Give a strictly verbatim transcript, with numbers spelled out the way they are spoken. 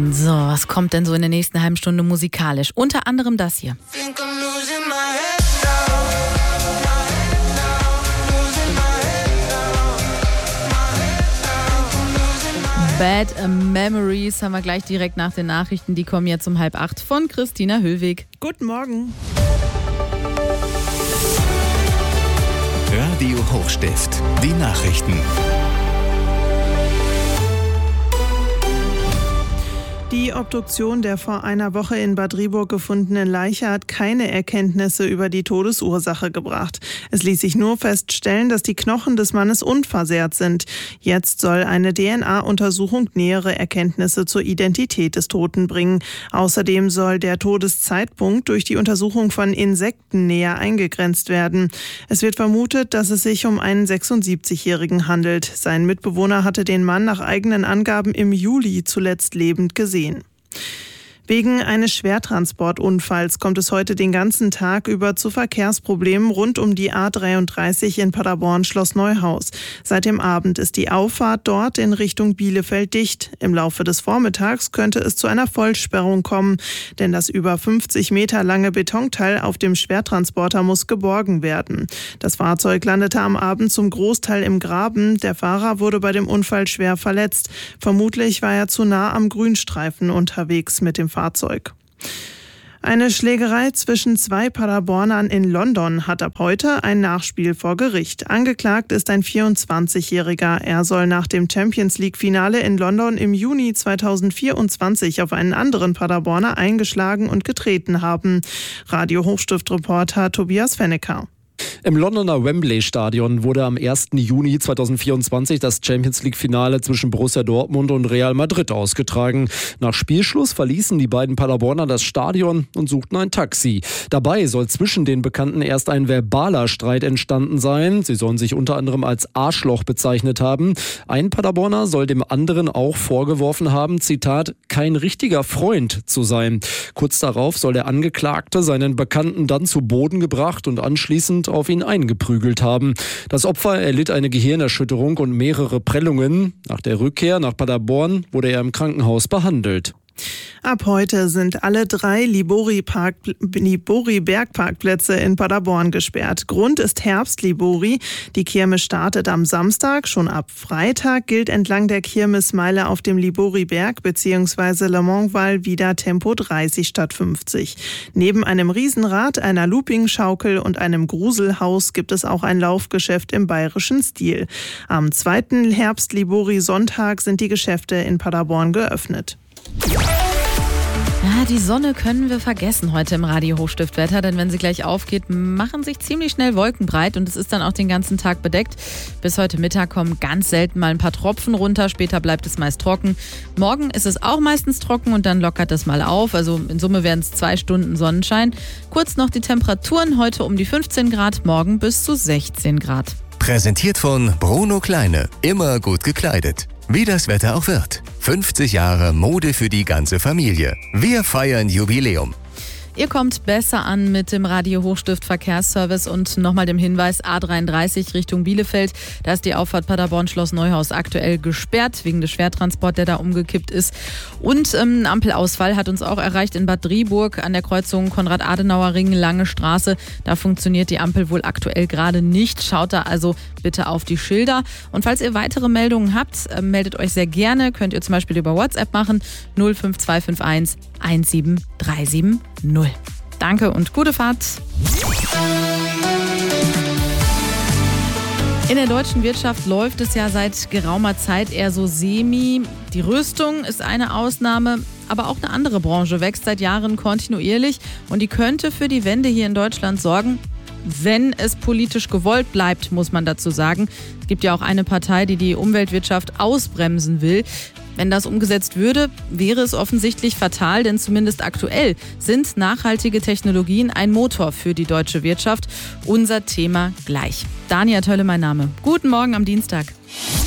So, was kommt denn so in der nächsten halben Stunde musikalisch? Unter anderem das hier. Bad Memories haben wir gleich direkt nach den Nachrichten. Die kommen jetzt um halb acht von Christina Höllweg. Guten Morgen. Radio Hochstift, die Nachrichten. Die Obduktion der vor einer Woche in Bad Driburg gefundenen Leiche hat keine Erkenntnisse über die Todesursache gebracht. Es ließ sich nur feststellen, dass die Knochen des Mannes unversehrt sind. Jetzt soll eine D N A-Untersuchung nähere Erkenntnisse zur Identität des Toten bringen. Außerdem soll der Todeszeitpunkt durch die Untersuchung von Insekten näher eingegrenzt werden. Es wird vermutet, dass es sich um einen sechsundsiebzigjährigen handelt. Sein Mitbewohner hatte den Mann nach eigenen Angaben im Juli zuletzt lebend gesehen. Wegen eines Schwertransportunfalls kommt es heute den ganzen Tag über zu Verkehrsproblemen rund um die A dreiunddreißig in Paderborn-Schloss Neuhaus. Seit dem Abend ist die Auffahrt dort in Richtung Bielefeld dicht. Im Laufe des Vormittags könnte es zu einer Vollsperrung kommen, denn das über fünfzig Meter lange Betonteil auf dem Schwertransporter muss geborgen werden. Das Fahrzeug landete am Abend zum Großteil im Graben. Der Fahrer wurde bei dem Unfall schwer verletzt. Vermutlich war er zu nah am Grünstreifen unterwegs mit dem Fahrzeug. Fahrzeug. Eine Schlägerei zwischen zwei Paderbornern in London hat ab heute ein Nachspiel vor Gericht. Angeklagt ist ein vierundzwanzigjähriger. Er soll nach dem Champions-League-Finale in London im Juni zweitausendvierundzwanzig auf einen anderen Paderborner eingeschlagen und getreten haben. Radio Hochstift-Reporter Tobias Fennecker. Im Londoner Wembley-Stadion wurde am ersten Juni zweitausendvierundzwanzig das Champions-League-Finale zwischen Borussia Dortmund und Real Madrid ausgetragen. Nach Spielschluss verließen die beiden Paderborner das Stadion und suchten ein Taxi. Dabei soll zwischen den Bekannten erst ein verbaler Streit entstanden sein. Sie sollen sich unter anderem als Arschloch bezeichnet haben. Ein Paderborner soll dem anderen auch vorgeworfen haben, Zitat, kein richtiger Freund zu sein. Kurz darauf soll der Angeklagte seinen Bekannten dann zu Boden gebracht und anschließend auf ihn eingeprügelt haben. Das Opfer erlitt eine Gehirnerschütterung und mehrere Prellungen. Nach der Rückkehr nach Paderborn wurde er im Krankenhaus behandelt. Ab heute sind alle drei Libori-Park, Libori-Bergparkplätze in Paderborn gesperrt. Grund ist Herbst-Libori. Die Kirmes startet am Samstag. Schon ab Freitag gilt entlang der Kirmesmeile auf dem Libori-Berg bzw. Le Mans-Val wieder Tempo dreißig statt fünfzig. Neben einem Riesenrad, einer Looping-Schaukel und einem Gruselhaus gibt es auch ein Laufgeschäft im bayerischen Stil. Am zweiten Herbst-Libori-Sonntag sind die Geschäfte in Paderborn geöffnet. Ja, die Sonne können wir vergessen heute im Radio Hochstiftwetter, denn wenn sie gleich aufgeht, machen sich ziemlich schnell Wolken breit und es ist dann auch den ganzen Tag bedeckt. Bis heute Mittag kommen ganz selten mal ein paar Tropfen runter, später bleibt es meist trocken. Morgen ist es auch meistens trocken und dann lockert es mal auf, also in Summe werden es zwei Stunden Sonnenschein. Kurz noch die Temperaturen, heute um die fünfzehn Grad, morgen bis zu sechzehn Grad. Präsentiert von Bruno Kleine, immer gut gekleidet. Wie das Wetter auch wird. fünfzig Jahre Mode für die ganze Familie. Wir feiern Jubiläum. Ihr kommt besser an mit dem Radio Hochstift Verkehrsservice und nochmal dem Hinweis A dreiunddreißig Richtung Bielefeld. Da ist die Auffahrt Paderborn-Schloss Neuhaus aktuell gesperrt, wegen des Schwertransports, der da umgekippt ist. Und ähm, ein Ampelausfall hat uns auch erreicht in Bad Driburg an der Kreuzung Konrad-Adenauer-Ring, Lange Straße. Da funktioniert die Ampel wohl aktuell gerade nicht. Schaut da also bitte auf die Schilder. Und falls ihr weitere Meldungen habt, äh, meldet euch sehr gerne. Könnt ihr zum Beispiel über WhatsApp machen. null fünf zwei fünf eins eins sieben drei sieben null. Danke und gute Fahrt. In der deutschen Wirtschaft läuft es ja seit geraumer Zeit eher so semi. Die Rüstung ist eine Ausnahme, aber auch eine andere Branche wächst seit Jahren kontinuierlich und die könnte für die Wende hier in Deutschland sorgen, wenn es politisch gewollt bleibt, muss man dazu sagen. Es gibt ja auch eine Partei, die die Umweltwirtschaft ausbremsen will. Wenn das umgesetzt würde, wäre es offensichtlich fatal, denn zumindest aktuell sind nachhaltige Technologien ein Motor für die deutsche Wirtschaft. Unser Thema gleich. Dania Tölle, mein Name. Guten Morgen am Dienstag.